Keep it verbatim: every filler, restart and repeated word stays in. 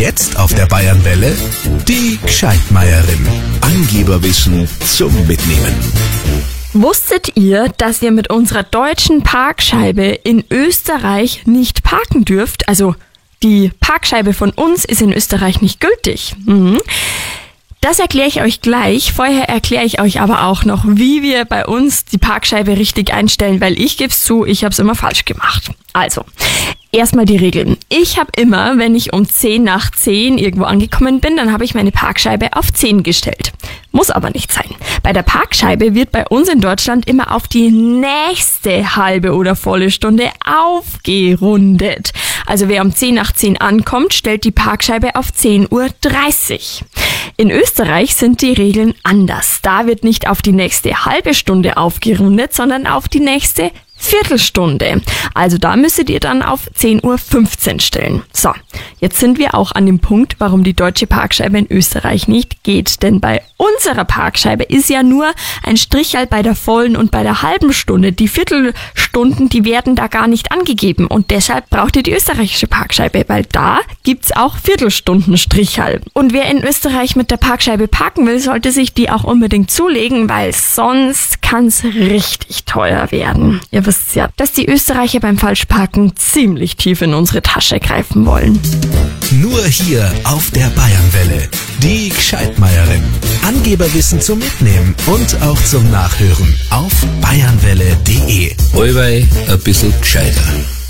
Jetzt auf der Bayernwelle die Gscheidmeierin. Angeberwissen zum Mitnehmen. Wusstet ihr, dass ihr mit unserer deutschen Parkscheibe in Österreich nicht parken dürft? Also die Parkscheibe von uns ist in Österreich nicht gültig. Mhm. Das erkläre ich euch gleich. Vorher erkläre ich euch aber auch noch, wie wir bei uns die Parkscheibe richtig einstellen, weil ich gebe es zu, ich habe es immer falsch gemacht. Also, erstmal die Regeln. Ich habe immer, wenn ich um zehn nach zehn irgendwo angekommen bin, dann habe ich meine Parkscheibe auf zehn gestellt. Muss aber nicht sein. Bei der Parkscheibe wird bei uns in Deutschland immer auf die nächste halbe oder volle Stunde aufgerundet. Also wer um zehn nach zehn ankommt, stellt die Parkscheibe auf zehn Uhr dreißig. In Österreich sind die Regeln anders. Da wird nicht auf die nächste halbe Stunde aufgerundet, sondern auf die nächste Viertelstunde. Also da müsstet ihr dann auf zehn Uhr fünfzehn stellen. So, jetzt sind wir auch an dem Punkt, warum die deutsche Parkscheibe in Österreich nicht geht. Denn bei unserer Parkscheibe ist ja nur ein Strichel bei der vollen und bei der halben Stunde. Die Viertelstunden, die werden da gar nicht angegeben. Und deshalb braucht ihr die österreichische Parkscheibe, weil da gibt's auch Viertelstunden-Strichel. Und wer in Österreich mit der Parkscheibe parken will, sollte sich die auch unbedingt zulegen, weil sonst kann's richtig teuer werden. Ihr wisst ja, dass die Österreicher beim Falschparken ziemlich tief in unsere Tasche greifen wollen. Nur hier auf der Bayernwelle. Die Gscheidmeierin. Angeberwissen zum Mitnehmen und auch zum Nachhören auf bayernwelle punkt de. Allweil ein bisschen gescheiter.